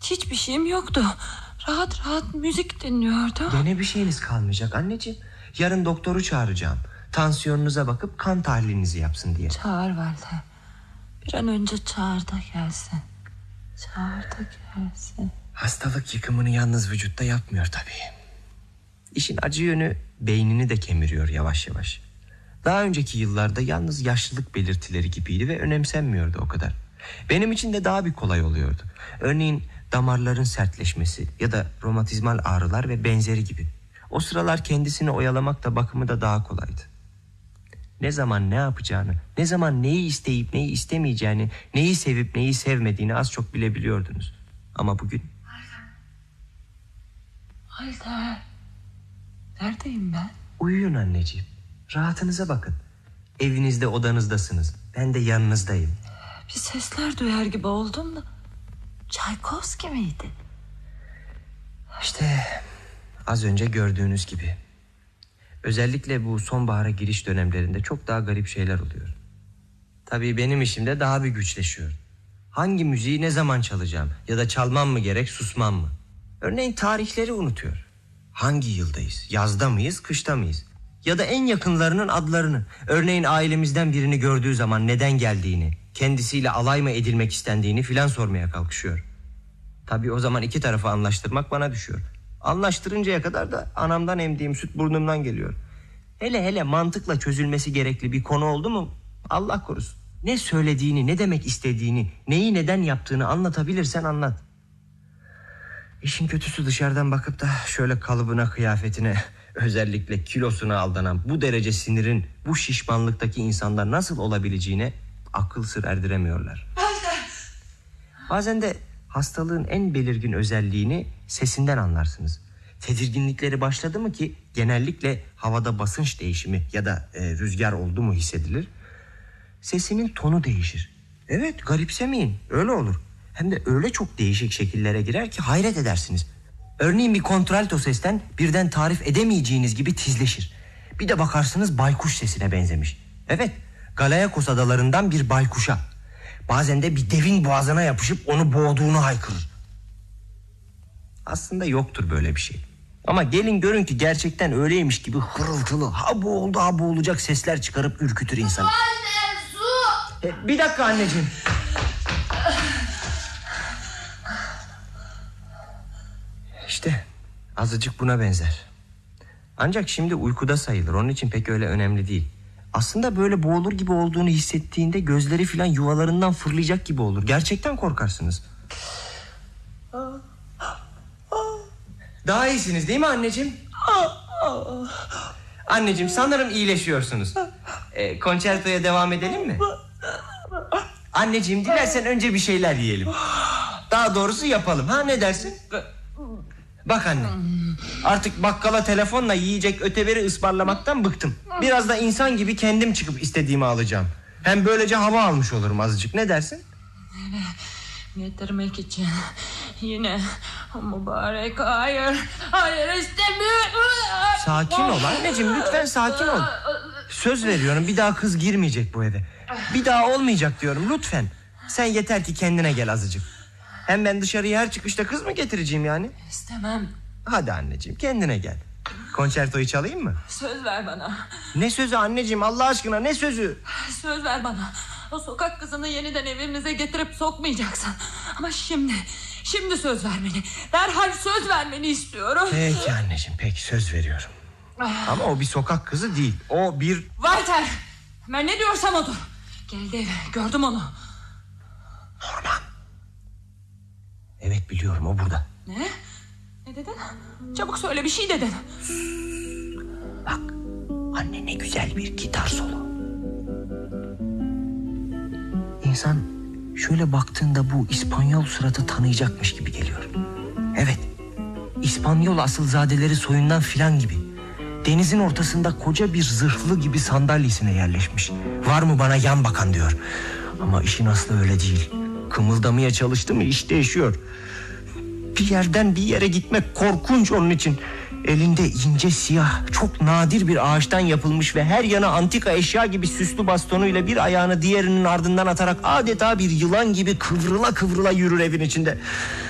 hiçbir şeyim yoktu. Rahat rahat müzik dinliyordum. Gene bir şeyiniz kalmayacak anneciğim. Yarın doktoru çağıracağım. Tansiyonunuza bakıp kan tahlilinizi yapsın diye. Çağır Walter. Bir an önce çağır da gelsin. Çağır da gelsin. Hastalık yıkımını yalnız vücutta yapmıyor tabii. İşin acı yönü beynini de kemiriyor yavaş yavaş. Daha önceki yıllarda yalnız yaşlılık belirtileri gibiydi ve önemsenmiyordu o kadar. Benim için de daha bir kolay oluyordu. Örneğin damarların sertleşmesi ya da romatizmal ağrılar ve benzeri gibi. O sıralar kendisini oyalamak da bakımı da daha kolaydı. Ne zaman ne yapacağını, ne zaman neyi isteyip neyi istemeyeceğini, neyi sevip neyi sevmediğini az çok bilebiliyordunuz. Ama bugün... Walter, neredeyim ben? Uyuyun anneciğim. Rahatınıza bakın. Evinizde, odanızdasınız. Ben de yanınızdayım. Bir sesler duyar gibi oldum da. Çaykovski miydi? İşte az önce gördüğünüz gibi. Özellikle bu sonbahara giriş dönemlerinde çok daha garip şeyler oluyor. Tabii benim işimde daha bir güçleşiyor. Hangi müziği ne zaman çalacağım ya da çalmam mı gerek, susmam mı? Örneğin tarihleri unutuyor. Hangi yıldayız? Yazda mıyız, kışta mıyız? Ya da en yakınlarının adlarını. Örneğin ailemizden birini gördüğü zaman neden geldiğini, kendisiyle alay mı edilmek istendiğini filan sormaya kalkışıyor. Tabii o zaman iki tarafı anlaştırmak bana düşüyor. Anlaştırıncaya kadar da anamdan emdiğim süt burnumdan geliyor. Hele hele mantıkla çözülmesi gerekli bir konu oldu mu Allah korusun. Ne söylediğini, ne demek istediğini, neyi neden yaptığını anlatabilirsen anlat. İşin kötüsü dışarıdan bakıp da şöyle kalıbına, kıyafetine, özellikle kilosuna aldanan bu derece sinirin bu şişmanlıktaki insanlar nasıl olabileceğine akıl sır erdiremiyorlar. Bazen de hastalığın en belirgin özelliğini sesinden anlarsınız. Tedirginlikleri başladı mı ki genellikle havada basınç değişimi ya da rüzgar oldu mu hissedilir. Sesinin tonu değişir. Evet, garipsemeyin, öyle olur. Hem de öyle çok değişik şekillere girer ki hayret edersiniz. Örneğin bir kontralto sesten birden tarif edemeyeceğiniz gibi tizleşir. Bir de bakarsınız baykuş sesine benzemiş. Evet, Galapagos adalarından bir baykuşa. Bazen de bir devin boğazına yapışıp onu boğduğunu haykırır. Aslında yoktur böyle bir şey. Ama gelin görün ki gerçekten öyleymiş gibi hırıltılı, ha boğuldu ha boğulacak sesler çıkarıp ürkütür insanı. Anne, su! Bir dakika anneciğim. İşte azıcık buna benzer. Ancak şimdi uykuda sayılır, onun için pek öyle önemli değil. Aslında böyle boğulur gibi olduğunu hissettiğinde gözleri filan yuvalarından fırlayacak gibi olur. Gerçekten korkarsınız. Daha iyisiniz değil mi anneciğim? Anneciğim sanırım iyileşiyorsunuz. Konçertoya devam edelim mi? Anneciğim dilersen önce bir şeyler yiyelim. Daha doğrusu yapalım, ha ne dersin? Bak anne, artık bakkala telefonla yiyecek öteberi ısmarlamaktan bıktım. Biraz da insan gibi kendim çıkıp istediğimi alacağım. Hem böylece hava almış olurum azıcık, ne dersin? Getirmek için yine mübarek, hayır istemiyorum. Sakin ol anneciğim, lütfen sakin ol. Söz veriyorum bir daha kız girmeyecek bu eve. Bir daha olmayacak diyorum, lütfen. Sen yeter ki kendine gel azıcık. Hem ben dışarıya her çıkışta kız mı getireceğim yani? İstemem. Hadi anneciğim kendine gel. Konçertoyu çalayım mı? Söz ver bana. Ne sözü anneciğim, Allah aşkına ne sözü? Söz ver bana. O sokak kızını yeniden evimize getirip sokmayacaksın. Ama şimdi söz vermeni, derhal söz vermeni istiyorum. Peki anneciğim, peki söz veriyorum. Ama o bir sokak kızı değil, o bir... Walter, ben ne diyorsam odur. Geldi eve, gördüm onu. Norman. Evet biliyorum, o burada. Ne? Ne dedin? Çabuk söyle, bir şey dedin. Bak anne, ne güzel bir gitar solo. İnsan şöyle baktığında bu İspanyol suratı tanıyacakmış gibi geliyor. Evet, İspanyol asılzadeleri soyundan filan gibi. Denizin ortasında koca bir zırhlı gibi sandalyesine yerleşmiş. Var mı bana yan bakan diyor. Ama işin aslı öyle değil. Kımıldamaya çalıştı mı iş değişiyor. Bir yerden bir yere gitmek korkunç onun için. Elinde ince siyah, çok nadir bir ağaçtan yapılmış ve her yana antika eşya gibi süslü bastonuyla bir ayağını diğerinin ardından atarak adeta bir yılan gibi kıvrıla kıvrıla yürür evin içinde.